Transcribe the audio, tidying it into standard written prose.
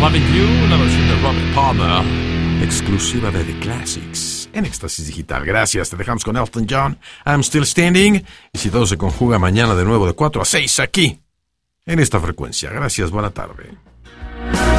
Loving You, la versión de Robert Palmer, exclusiva de The Classics, en Éxtasis Digital. Gracias, te dejamos con Elton John, I'm Still Standing, y si todo se conjuga mañana de nuevo de 4 a 6 aquí, en esta frecuencia. Gracias, buena tarde.